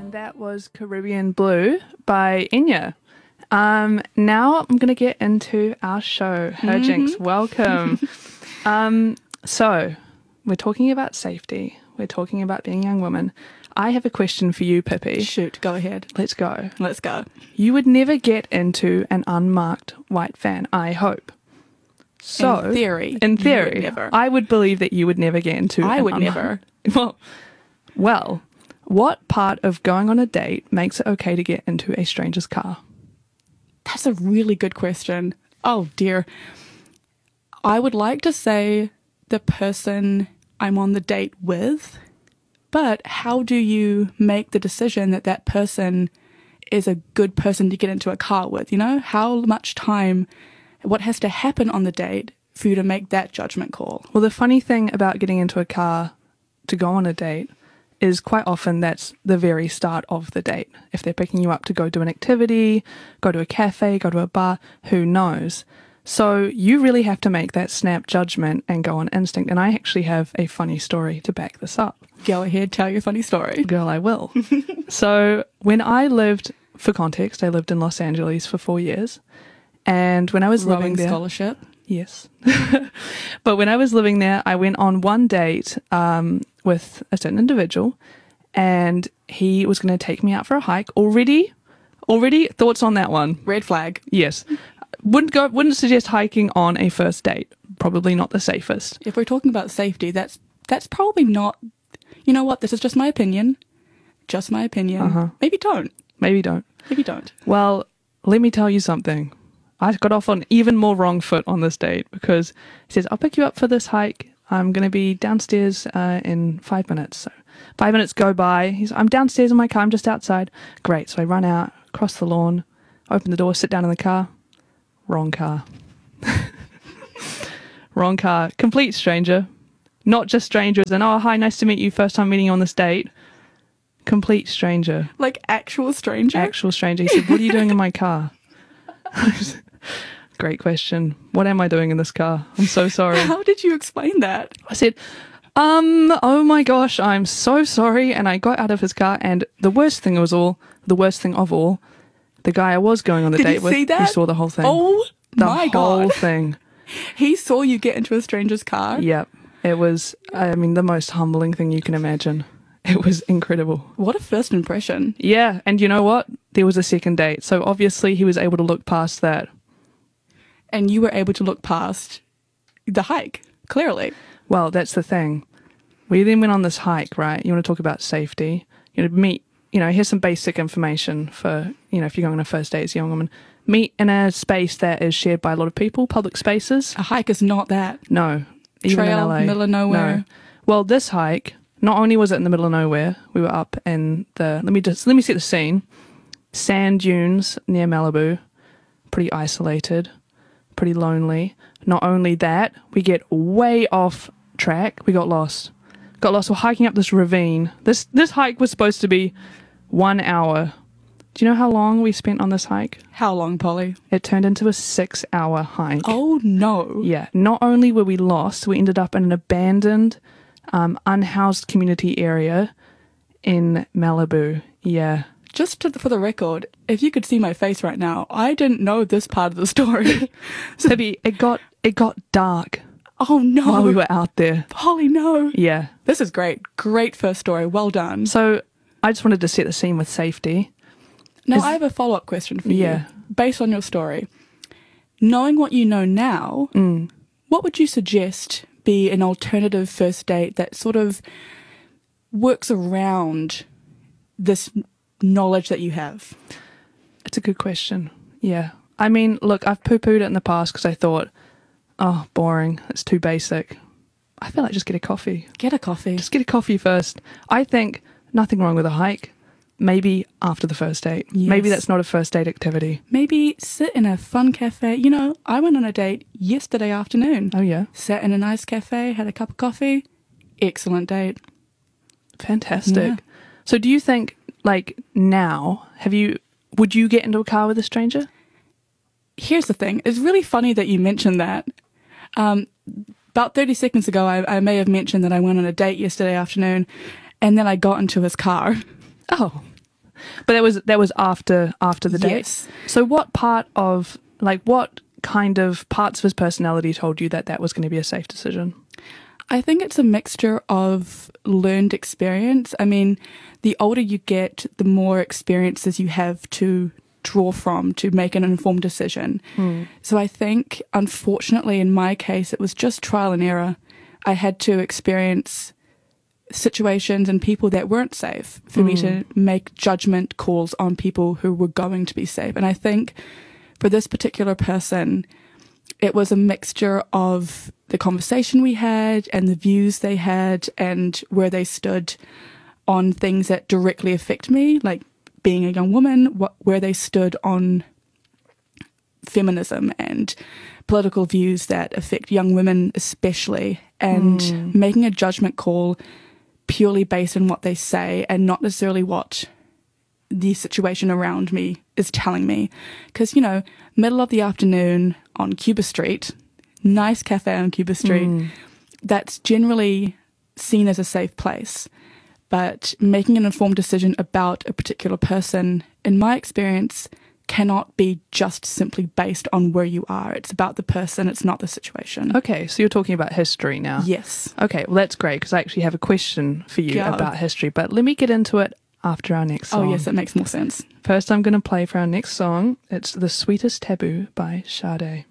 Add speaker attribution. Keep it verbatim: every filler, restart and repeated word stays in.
Speaker 1: And that was Caribbean Blue by Enya. Um, now I'm going to get into our show. Her Jinx, mm-hmm. Welcome. um, so, we're talking about safety. We're talking about being young women. I have a question for you, Pippi.
Speaker 2: Shoot, go ahead.
Speaker 1: Let's go.
Speaker 2: Let's go.
Speaker 1: You would never get into an unmarked white van, I hope. So,
Speaker 2: in theory.
Speaker 1: In theory,
Speaker 2: would never.
Speaker 1: I would believe that you would never get into
Speaker 2: I
Speaker 1: an
Speaker 2: would
Speaker 1: unmarked.
Speaker 2: never.
Speaker 1: Well, well, what part of going on a date makes it okay to get into a stranger's car?
Speaker 2: That's a really good question. Oh, dear. I would like to say the person I'm on the date with, but how do you make the decision that that person is a good person to get into a car with? You know, how much time, what has to happen on the date for you to make that judgment call?
Speaker 1: Well, the funny thing about getting into a car to go on a date is quite often that's the very start of the date. If they're picking you up to go do an activity, go to a cafe, go to a bar, who knows? So you really have to make that snap judgment and go on instinct. And I actually have a funny story to back this up.
Speaker 2: Go ahead, tell your funny story.
Speaker 1: Girl, I will. So when I lived, for context, I lived in Los Angeles for four years. And when I was
Speaker 2: Rowing
Speaker 1: living there...
Speaker 2: scholarship?
Speaker 1: Yes. But when I was living there, I went on one date um, with a certain individual, and he was going to take me out for a hike. Already, already thoughts on that one?
Speaker 2: Red flag.
Speaker 1: Yes. Wouldn't go. Wouldn't suggest hiking on a first date. Probably not the safest.
Speaker 2: If we're talking about safety, that's that's probably not. You know what? This is just my opinion. Just my opinion.
Speaker 1: Uh-huh.
Speaker 2: Maybe don't.
Speaker 1: Maybe don't.
Speaker 2: Maybe don't.
Speaker 1: Well, let me tell you something. I got off on even more wrong foot on this date because he says, I'll pick you up for this hike. I'm going to be downstairs uh, in five minutes. So five minutes go by. He's, I'm downstairs in my car. I'm just outside. Great. So I run out, cross the lawn, open the door, sit down in the car. Wrong car. Wrong car. Complete stranger. Not just strangers and, oh, hi, nice to meet you. First time meeting you on this date. Complete stranger.
Speaker 2: Like actual stranger?
Speaker 1: Actual stranger. He said, what are you doing in my car? Great question. What am I doing in this car? I'm so sorry.
Speaker 2: How did you explain that?
Speaker 1: I said, um, oh my gosh, I'm so sorry. And I got out of his car, and the worst thing was all, the worst thing of all, the guy I was going on the
Speaker 2: did
Speaker 1: date
Speaker 2: he
Speaker 1: with,
Speaker 2: see that?
Speaker 1: he saw the whole thing.
Speaker 2: Oh
Speaker 1: the
Speaker 2: my
Speaker 1: whole
Speaker 2: God.
Speaker 1: thing.
Speaker 2: He saw you get into a stranger's car?
Speaker 1: Yep. It was, I mean, the most humbling thing you can imagine. It was incredible.
Speaker 2: What a first impression.
Speaker 1: Yeah. And you know what? There was a second date. So obviously he was able to look past that.
Speaker 2: And you were able to look past the hike, clearly.
Speaker 1: Well, that's the thing. We then went on this hike, right? You want to talk about safety. You know, meet, you know, here's some basic information for, you know, if you're going on a first date as a young woman. Meet in a space that is shared by a lot of people, public spaces.
Speaker 2: A hike is not that.
Speaker 1: No. Even
Speaker 2: Trail,
Speaker 1: in L A.
Speaker 2: middle of nowhere.
Speaker 1: No. Well, this hike, not only was it in the middle of nowhere, we were up in the, let me just, let me set the scene. Sand dunes near Malibu, pretty isolated. Pretty lonely. Not only that, we get way off track. We got lost. Got lost. We're hiking up this ravine. This this hike was supposed to be one hour. Do you know how long we spent on this hike?
Speaker 2: How long, Polly?
Speaker 1: It turned into a six-hour hike.
Speaker 2: Oh, no.
Speaker 1: Yeah. Not only were we lost, we ended up in an abandoned, um, unhoused community area in Malibu. Yeah.
Speaker 2: Just to the, for the record, if you could see my face right now, I didn't know this part of the story.
Speaker 1: So it got it got dark.
Speaker 2: Oh no!
Speaker 1: While we were out there.
Speaker 2: Polly, no.
Speaker 1: Yeah.
Speaker 2: This is great. Great first story. Well done.
Speaker 1: So I just wanted to set the scene with safety.
Speaker 2: Now
Speaker 1: is,
Speaker 2: I have a follow up question for you.
Speaker 1: Yeah.
Speaker 2: Based on your story, knowing what you know now,
Speaker 1: mm.
Speaker 2: what would you suggest be an alternative first date that sort of works around this knowledge that you have?
Speaker 1: It's a good question. Yeah. I mean, look, I've poo-pooed it in the past because I thought, oh, boring. It's too basic. I feel like just get a coffee.
Speaker 2: Get a coffee.
Speaker 1: Just get a coffee first. I think nothing wrong with a hike. Maybe after the first date.
Speaker 2: Yes.
Speaker 1: Maybe that's not a first date activity.
Speaker 2: Maybe sit in a fun cafe. You know, I went on a date yesterday afternoon.
Speaker 1: Oh, yeah?
Speaker 2: Sat in a nice cafe, had a cup of coffee. Excellent date.
Speaker 1: Fantastic.
Speaker 2: Yeah.
Speaker 1: So do you think, like, now, have you, would you get into a car with a stranger?
Speaker 2: Here's the thing. It's really funny that you mentioned that. Um, about thirty seconds ago, I, I may have mentioned that I went on a date yesterday afternoon, and then I got into his car.
Speaker 1: Oh, But that was that was after after the date.
Speaker 2: Yes.
Speaker 1: So what part of like what kind of parts of his personality told you that that was going to be a safe decision?
Speaker 2: I think it's a mixture of learned experience. I mean, the older you get, the more experiences you have to draw from to make an informed decision.
Speaker 1: Hmm.
Speaker 2: So I think, unfortunately, in my case, it was just trial and error. I had to experience situations and people that weren't safe for me to make judgment calls on people who were going to be safe. And I think for this particular person, it was a mixture of the conversation we had and the views they had and where they stood on things that directly affect me, like being a young woman, what, where they stood on feminism and political views that affect young women especially, and
Speaker 1: Mm.
Speaker 2: making a judgment call purely based on what they say and not necessarily what the situation around me is telling me. Because, you know, middle of the afternoon on Cuba Street, nice cafe on Cuba Street,
Speaker 1: Mm.
Speaker 2: that's generally seen as a safe place. But making an informed decision about a particular person, in my experience, cannot be just simply based on where you are. It's about the person, it's not the situation.
Speaker 1: Okay, so you're talking about history now.
Speaker 2: Yes.
Speaker 1: Okay, well that's great because I actually have a question for you
Speaker 2: Go.
Speaker 1: about history, but let me get into it after our next song.
Speaker 2: Oh, yes, that makes more sense.
Speaker 1: First, I'm going to play for our next song. It's The Sweetest Taboo by Sade.